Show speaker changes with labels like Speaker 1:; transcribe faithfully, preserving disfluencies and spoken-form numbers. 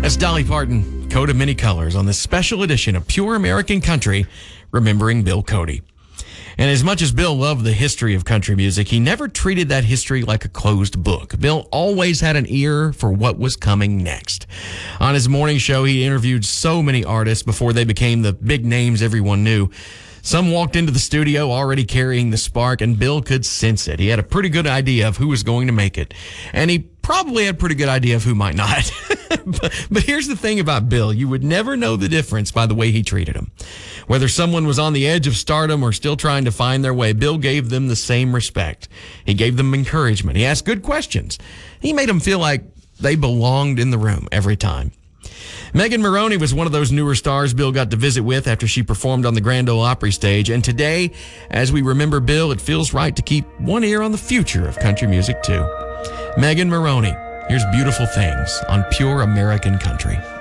Speaker 1: That's Dolly Parton, Coat of Many Colors, on this special edition of Pure American Country, remembering Bill Cody. And as much as Bill loved the history of country music, he never treated that history like a closed book. Bill always had an ear for what was coming next. On his morning show, he interviewed so many artists before they became the big names everyone knew. Some walked into the studio already carrying the spark, and Bill could sense it. He had a pretty good idea of who was going to make it, and he probably had a pretty good idea of who might not. but, but here's the thing about Bill. You would never know the difference by the way he treated them. Whether someone was on the edge of stardom or still trying to find their way, Bill gave them the same respect. He gave them encouragement. He asked good questions. He made them feel like they belonged in the room every time. Megan Moroney was one of those newer stars Bill got to visit with after she performed on the Grand Ole Opry stage. And today, as we remember Bill, it feels right to keep one ear on the future of country music, too. Megan Moroney, here's Beautiful Things on Pure American Country.